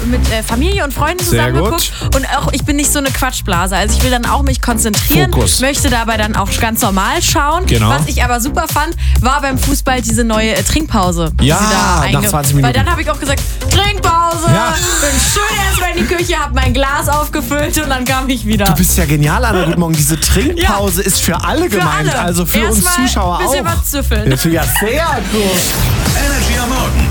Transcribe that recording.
mit Familie und Freunden zusammen geguckt. Und auch ich bin nicht so eine Quatschblase. Also ich will dann auch mich konzentrieren, möchte dabei dann auch ganz normal schauen. Genau. Was ich aber super fand, war beim Fußball diese neue Trinkpause. Ja, nach 20 Minuten. Weil dann habe ich auch gesagt, Trinkpause. Ja. Bin schön erstmal in die Küche, habe mein Glas aufgefüllt und dann kam ich wieder. Du bist ja genial, Anna. Guten Morgen. Diese Trinkpause ist für alle gemeint. Alle. Also für uns Zuschauer auch. Ein bisschen was züffeln. Ja, sehr gut. Energy am Morgen